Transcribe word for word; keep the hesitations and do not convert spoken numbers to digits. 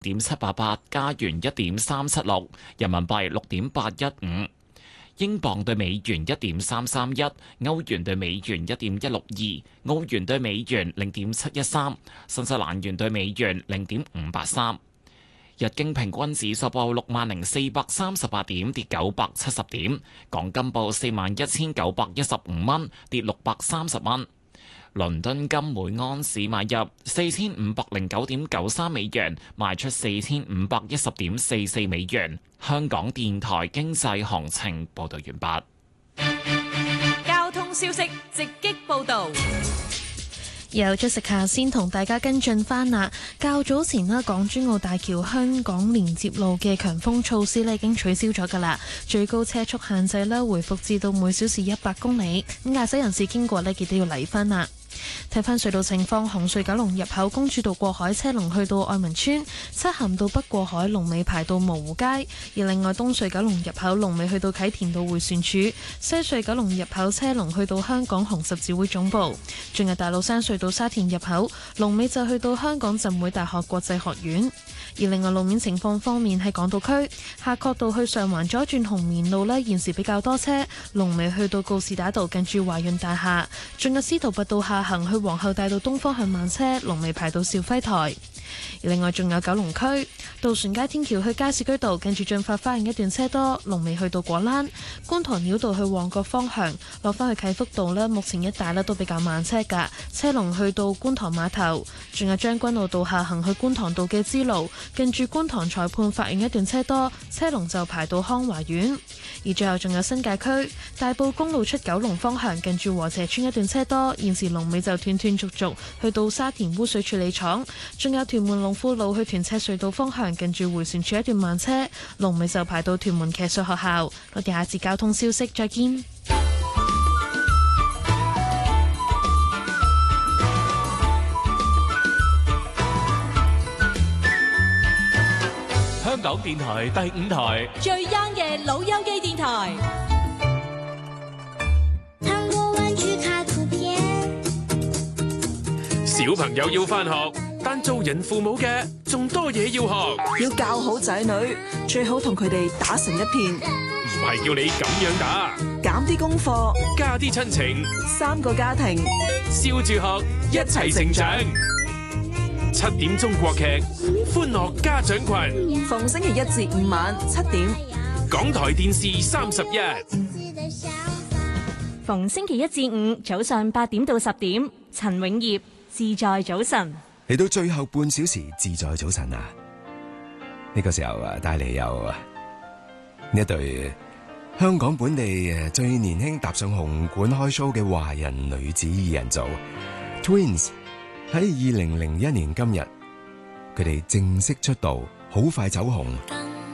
點七八八，加元一點三七六，人民幣六點八一五，英鎊對美元一點三三一，歐元對美元一點一六二，澳元對美元零點七一三，新西蘭元對美元零點五八三。日經平均指數報六萬零四百三十八點，跌九百七十點。港金報四萬一千九百一十五蚊，跌六百三十蚊。倫敦金每安士買入四千五百零九點九三美元，賣出四千五百一十點四四美元。香港電台經濟行情報道完畢。交通消息直擊報道。 有出食下先同大家跟進翻啦。較早前啦，港珠澳大橋香港連接路嘅強風措施咧已經取消咗㗎啦，最高車速限制咧回復至到每小時一百公里。咁駕駛人士經過咧記得要嚟翻啦。睇翻隧道情況，紅隧九龍入口公主道過海車龍去到愛民村，漆咸道北過海龍尾排到蕪湖街。而另外東隧九龍入口龍尾去到啟田道迴旋處，西隧九龍入口車龍去到香港紅十字會總部。仲有大老山隧道沙田入口龍尾就去到香港浸會大學國際學院。而另外路面情況方面，喺港島區夏慤道去上環左轉紅棉路呢，現時比較多車，龍尾去到告士打道近住華潤大廈。仲有司徒拔道下行去皇后大道東方向慢車，龍尾排到兆輝台。而另外仲有九龍區渡船街天橋去加士居道近住進發花園一段車多，龍尾去到果欄。觀塘繞道去旺角方向落返去啟福道呢，目前一帶呢都比較慢車㗎，車龍去到觀塘碼頭。仲有將軍澳道下行去觀塘道嘅支路近住觀塘裁判法院一段車多，車龍就排到康華苑。而最後仲有新界區大埔公路出九龍方向近住禾輋村一段車多，現時龍尾就斷斷續續去到沙田污水處理廠。仲有屯門龍富路去屯赤隧道方向近住迴旋處一段慢車，龍尾就排到屯門騎術學校。我哋下次交通消息再見。 香港電台第五台最 young 嘅老友記電台。 糖果玩具卡圖片。 小朋友要返學，但做人父母嘅仲多嘢要學。 要教好仔女，最好同佢哋打成一片。 唔係叫你咁樣打， 減啲功課， 加啲親情， 三個家庭， 笑住學，一齊成長。七點鐘國劇，歡樂家長群， 逢星期一至五晚七點， 港台電視三十一。 逢星期一至五早上八點到十點，陳永業自在早晨。 嚟到最後半小時自在早晨啊！呢個時候啊，帶嚟有呢一對香港本地最年輕踏上紅館開 show 嘅華人女子二人組 Twins。喺二零零一年今日，佢哋正式出道，好快走紅。